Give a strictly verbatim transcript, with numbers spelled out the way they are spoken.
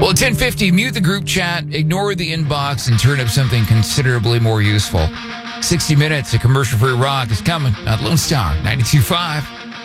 Well, at ten fifty, mute the group chat, ignore the inbox, and turn up something considerably more useful. sixty minutes of commercial-free rock is coming on Lone Star ninety-two point five.